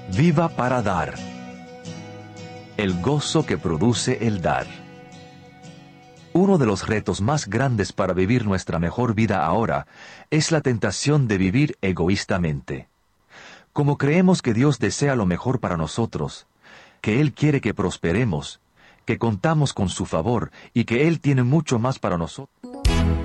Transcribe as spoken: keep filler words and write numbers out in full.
Viva para dar. El gozo que produce el dar. Uno de los retos más grandes para vivir nuestra mejor vida ahora es la tentación de vivir egoístamente. Como creemos que Dios desea lo mejor para nosotros, que Él quiere que prosperemos, que contamos con su favor y que Él tiene mucho más para nosotros.